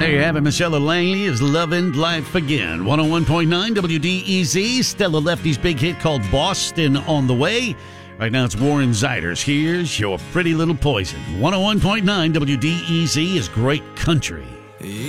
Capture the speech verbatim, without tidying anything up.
There you have it. Michelle Langley is Lovin' Life Again. one oh one point nine W D E Z. Stella Lefty's big hit called Boston on the way. Right now it's Warren Ziders. Here's your Pretty Little Poison. one oh one point nine W D E Z is great country.